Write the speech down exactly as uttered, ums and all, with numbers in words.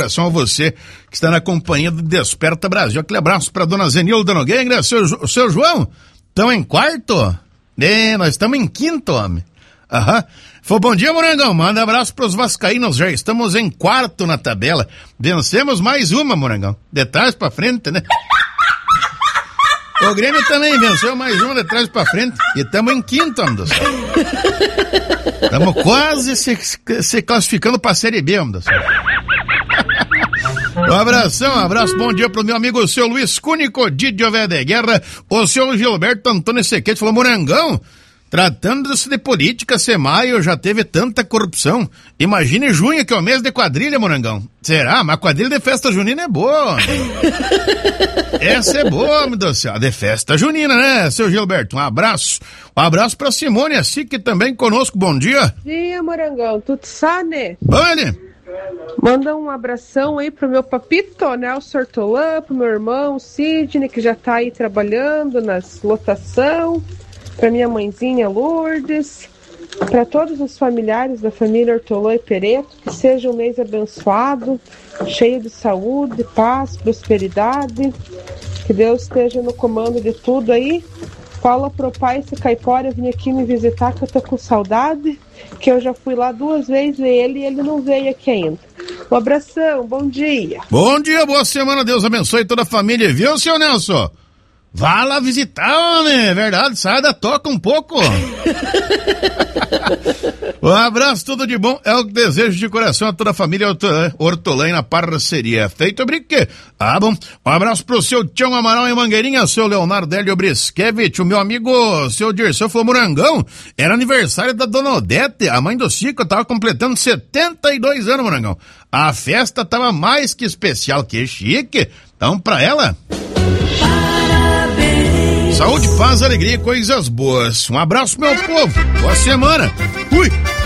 a você que está na companhia do Desperta Brasil. Aquele abraço para dona Zenilda Nogueira, seu, seu João. Estão em quarto? É, nós estamos em quinto, homem. Aham. Foi bom dia, Morangão. Manda abraço pros vascaínos, já estamos em quarto na tabela. Vencemos mais uma, Morangão. De trás pra frente, né? O Grêmio também venceu mais uma de trás pra frente. E estamos em quinto, homem do céu. Estamos quase se, se classificando pra Série B, homem do céu. Um abração, um abraço, bom dia pro meu amigo, o seu Luiz Cúnico, Didio Véia de Guerra, o seu Gilberto Antônio Sequete, falou, Morangão, tratando-se de política, se maio já teve tanta corrupção, imagine junho, que é o mês de quadrilha, Morangão. Será? Mas quadrilha de festa junina é boa. Essa é boa, meu Deus do céu, de festa junina, né, seu Gilberto? Um abraço, um abraço pra Simone, assim que também conosco, bom dia. Bom dia, Morangão, tudo sane? Bom, ele? Manda um abração aí pro meu papito, Nelson Ortolã, pro meu irmão Sidney, que já tá aí trabalhando nas lotação, pra minha mãezinha Lourdes, pra todos os familiares da família Ortolã e Pereto, que seja um mês abençoado, cheio de saúde, paz, prosperidade, que Deus esteja no comando de tudo aí. Fala pro pai, esse caipora, vim aqui me visitar, que eu tô com saudade, que eu já fui lá duas vezes ver ele e ele não veio aqui ainda. Um abração, bom dia. Bom dia, boa semana, Deus abençoe toda a família, viu, seu Nelson? Vá lá visitar, homem, é verdade, sai da toca um pouco. Um abraço, tudo de bom, é o que desejo de coração a toda a família Ortolã na parceria. Feito brinque? Ah, bom. Um abraço pro seu Tião Amaral em Mangueirinha, seu Leonardo Hélio Briskevich, o meu amigo, seu Dirceu falou, Morangão, era aniversário da dona Odete, a mãe do Cico, tava completando setenta e dois anos, Morangão. A festa tava mais que especial, que chique. Então, pra ela... Saúde, paz, alegria e coisas boas. Um abraço, meu povo. Boa semana. Fui.